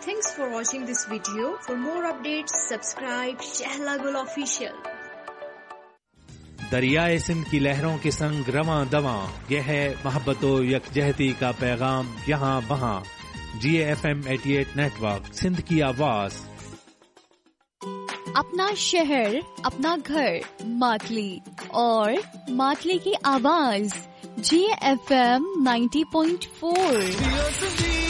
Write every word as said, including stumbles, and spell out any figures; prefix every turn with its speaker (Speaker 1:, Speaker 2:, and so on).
Speaker 1: Thanks for watching this video. For more updates, subscribe Shehla Gul Official.
Speaker 2: दरियाए Sindh की लहरों के संग रवां दवां, यह है मोहब्बतो यकजहती का पैगाम यहाँ वहाँ। जी एफ एम अठासी नेटवर्क, सिंध की आवाज।
Speaker 3: अपना शहर, अपना घर, मातली और मातली की आवाज। जी F M ninety point four.